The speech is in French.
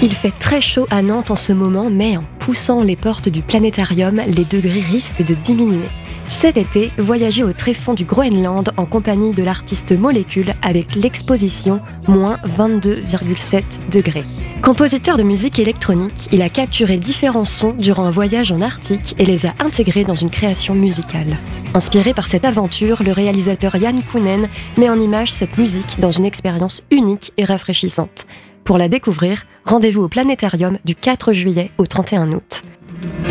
Il fait très chaud à Nantes en ce moment, mais en poussant les portes du planétarium, les degrés risquent de diminuer. Cet été, voyagez au tréfonds du Groenland en compagnie de l'artiste Molécule avec l'exposition moins 22,7 degrés. Compositeur de musique électronique, il a capturé différents sons durant un voyage en Arctique et les a intégrés dans une création musicale. Inspiré par cette aventure, le réalisateur Jan Kounen met en image cette musique dans une expérience unique et rafraîchissante. Pour la découvrir, rendez-vous au Planétarium du 4 juillet au 31 août.